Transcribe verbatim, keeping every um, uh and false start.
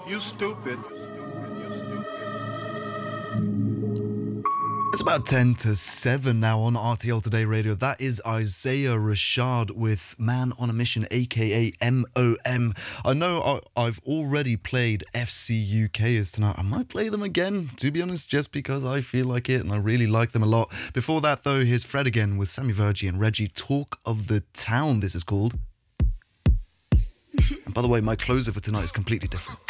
You stupid. It's about ten to seven now on R T L Today Radio. That is Isaiah Rashad with Man on a Mission, aka M O M. I know I, I've already played F C U Kers tonight. I might play them again, to be honest, just because I feel like it and I really like them a lot. Before that, though, here's Fred again with Sammy Virgie and Reggie. Talk of the Town, this is called. And by the way, my closer for tonight is completely different.